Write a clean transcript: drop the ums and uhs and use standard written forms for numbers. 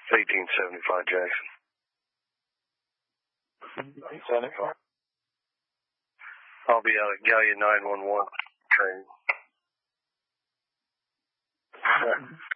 1875 Jackson. 1875. I'll be out at Gallia 911 training.